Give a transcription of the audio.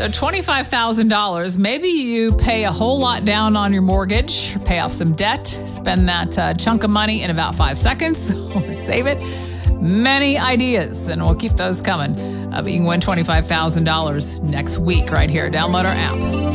So $25,000, maybe you pay a whole lot down on your mortgage, pay off some debt, spend that chunk of money in about 5 seconds, or save it. Many ideas, and we'll keep those coming. You can win $25,000 next week right here. Download our app.